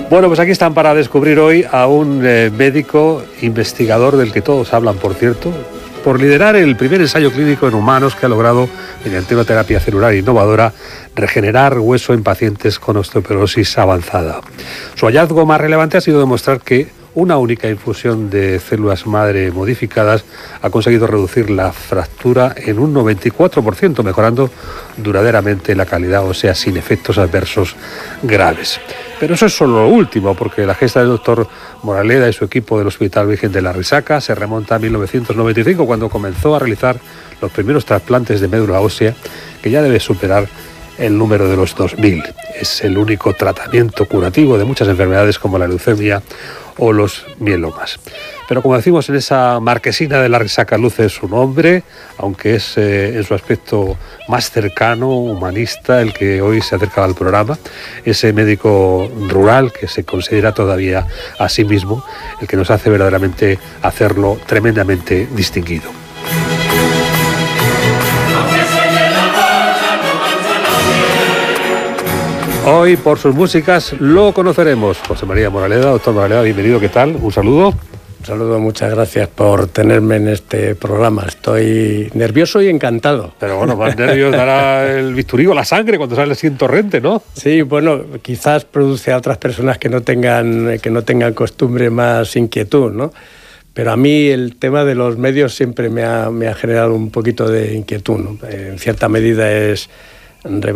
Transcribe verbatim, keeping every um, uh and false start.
Bueno, pues aquí están para descubrir hoy a un eh, médico investigador del que todos hablan, por cierto, por liderar el primer ensayo clínico en humanos que ha logrado, mediante una terapia celular innovadora, regenerar hueso en pacientes con osteoporosis avanzada. Su hallazgo más relevante ha sido demostrar que una única infusión de células madre modificadas ha conseguido reducir la fractura en un noventa y cuatro por ciento, mejorando duraderamente la calidad ósea sin efectos adversos graves. Pero eso es solo lo último, porque la gesta del doctor Moraleda y su equipo del Hospital Virgen de la Risaca se remonta a mil novecientos noventa y cinco, cuando comenzó a realizar los primeros trasplantes de médula ósea, que ya debe superar el número de los dos mil. Es el único tratamiento curativo de muchas enfermedades como la leucemia o los mielomas. Pero como decimos en esa marquesina de la Risaca, luce su nombre, aunque es eh, en su aspecto más cercano, humanista, el que hoy se acerca al programa, ese médico rural que se considera todavía a sí mismo, el que nos hace verdaderamente hacerlo tremendamente distinguido. Hoy, por sus músicas, lo conoceremos. José María Moraleda. Doctor Moraleda, bienvenido, ¿qué tal? Un saludo. Un saludo, muchas gracias por tenerme en este programa. Estoy nervioso y encantado. Pero bueno, más nervios dará el bisturí o la sangre cuando sale así en torrente, ¿no? Sí, bueno, quizás produce a otras personas que no tengan, que no tengan costumbre más inquietud, ¿no? Pero a mí el tema de los medios siempre me ha, me ha generado un poquito de inquietud, ¿no? En cierta medida es